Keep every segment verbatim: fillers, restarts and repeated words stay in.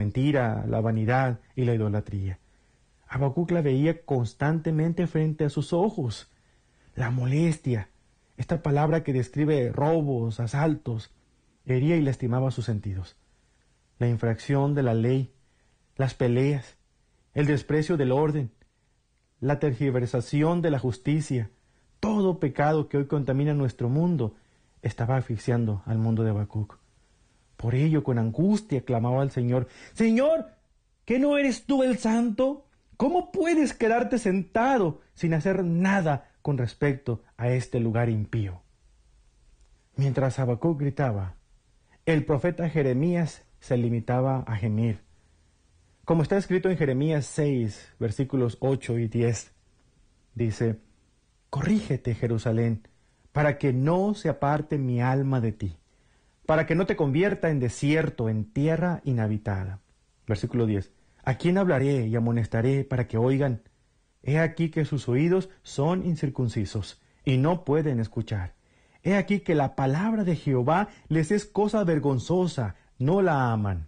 mentira, la vanidad y la idolatría. Habacuc la veía constantemente frente a sus ojos. La molestia, esta palabra que describe robos, asaltos, hería y lastimaba sus sentidos. La infracción de la ley, las peleas, el desprecio del orden, la tergiversación de la justicia, todo pecado que hoy contamina nuestro mundo, estaba asfixiando al mundo de Habacuc. Por ello, con angustia, clamaba al Señor: «Señor, ¿qué no eres tú el santo? ¿Cómo puedes quedarte sentado sin hacer nada con respecto a este lugar impío?» Mientras Habacuc gritaba, el profeta Jeremías se limitaba a gemir. Como está escrito en Jeremías seis, versículos ocho y diez, dice: «Corrígete, Jerusalén, para que no se aparte mi alma de ti, para que no te convierta en desierto, en tierra inhabitada». Versículo diez. «¿A quién hablaré y amonestaré para que oigan? He aquí que sus oídos son incircuncisos y no pueden escuchar. He aquí que la palabra de Jehová les es cosa vergonzosa, no la aman».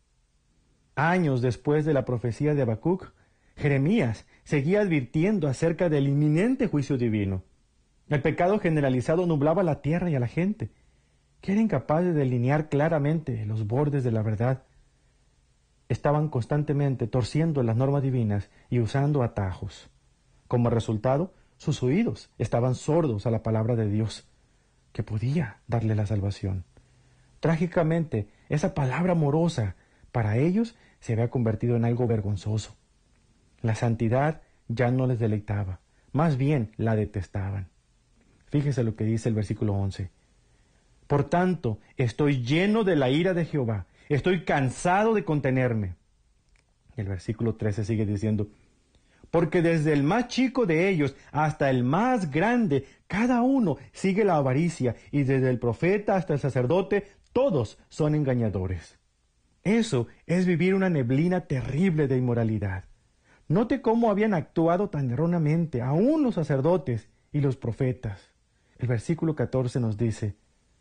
Años después de la profecía de Habacuc, Jeremías seguía advirtiendo acerca del inminente juicio divino. El pecado generalizado nublaba la tierra y a la gente, que era incapaz de delinear claramente los bordes de la verdad. Estaban constantemente torciendo las normas divinas y usando atajos. Como resultado, sus oídos estaban sordos a la palabra de Dios, que podía darle la salvación. Trágicamente, esa palabra amorosa para ellos se había convertido en algo vergonzoso. La santidad ya no les deleitaba, más bien la detestaban. Fíjese lo que dice el versículo once. «Por tanto, estoy lleno de la ira de Jehová, estoy cansado de contenerme». El versículo trece sigue diciendo: «Porque desde el más chico de ellos hasta el más grande, cada uno sigue la avaricia, y desde el profeta hasta el sacerdote, todos son engañadores». Eso es vivir una neblina terrible de inmoralidad. Note cómo habían actuado tan erróneamente aún los sacerdotes y los profetas. El versículo catorce nos dice: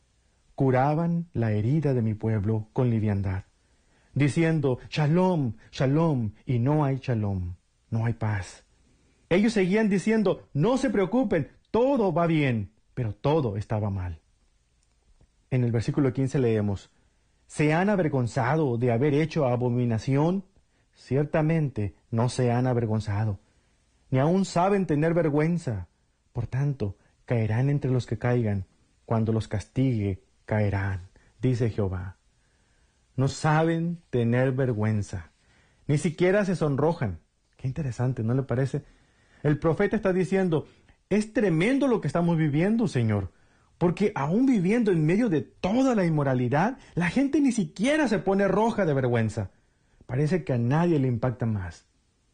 «Curaban la herida de mi pueblo con liviandad, diciendo: Shalom, Shalom, y no hay Shalom, no hay paz». Ellos seguían diciendo: «No se preocupen, todo va bien», pero todo estaba mal. En el versículo quince leemos: «¿Se han avergonzado de haber hecho abominación? Ciertamente no se han avergonzado, ni aun saben tener vergüenza. Por tanto, caerán entre los que caigan, cuando los castigue, caerán, dice Jehová». No saben tener vergüenza, ni siquiera se sonrojan. Qué interesante, ¿no le parece? El profeta está diciendo: es tremendo lo que estamos viviendo, Señor, porque aún viviendo en medio de toda la inmoralidad, la gente ni siquiera se pone roja de vergüenza. Parece que a nadie le impacta más.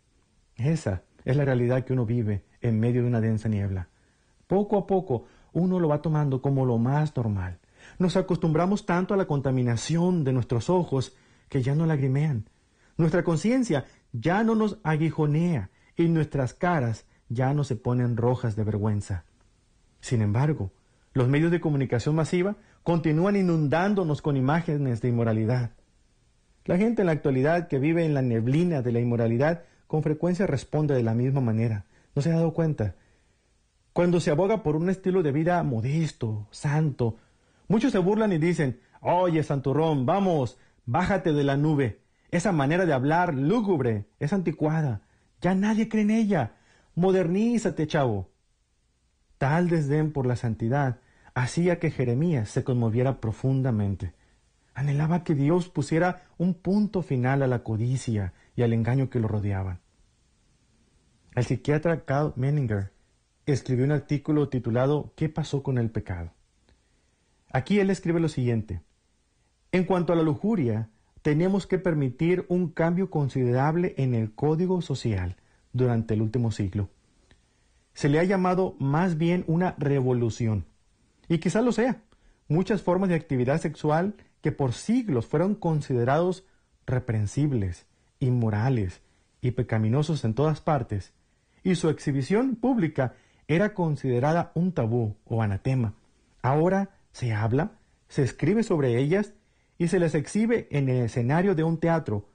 Esa es la realidad que uno vive en medio de una densa niebla. Poco a poco, uno lo va tomando como lo más normal. Nos acostumbramos tanto a la contaminación de nuestros ojos que ya no lagrimean. Nuestra conciencia ya no nos aguijonea y nuestras caras ya no se ponen rojas de vergüenza. Sin embargo, los medios de comunicación masiva continúan inundándonos con imágenes de inmoralidad. La gente en la actualidad que vive en la neblina de la inmoralidad con frecuencia responde de la misma manera. ¿No se ha dado cuenta? Cuando se aboga por un estilo de vida modesto, santo, muchos se burlan y dicen: «Oye, santurrón, vamos, bájate de la nube. Esa manera de hablar lúgubre es anticuada. Ya nadie cree en ella. Modernízate, chavo». Tal desdén por la santidad hacía que Jeremías se conmoviera profundamente. Anhelaba que Dios pusiera un punto final a la codicia y al engaño que lo rodeaban. El psiquiatra Karl Menninger escribió un artículo titulado «¿Qué pasó con el pecado?». Aquí él escribe lo siguiente: «En cuanto a la lujuria, tenemos que permitir un cambio considerable en el código social durante el último siglo. Se le ha llamado más bien una revolución, y quizá lo sea. Muchas formas de actividad sexual que por siglos fueron considerados reprensibles, inmorales y pecaminosos en todas partes, y su exhibición pública era considerada un tabú o anatema. Ahora se habla, se escribe sobre ellas y se les exhibe en el escenario de un teatro